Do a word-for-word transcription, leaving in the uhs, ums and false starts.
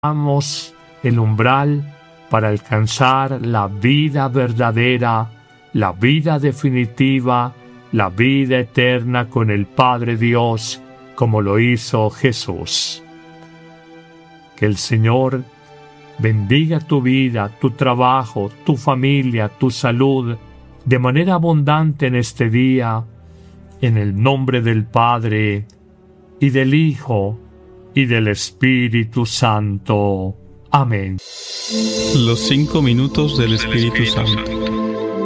Cruzamos el umbral para alcanzar la vida verdadera, la vida definitiva, la vida eterna con el Padre Dios, como lo hizo Jesús. Que el Señor bendiga tu vida, tu trabajo, tu familia, tu salud, de manera abundante en este día, en el nombre del Padre, y del Hijo, y del Espíritu Santo. Amén. Los cinco minutos del Espíritu Santo.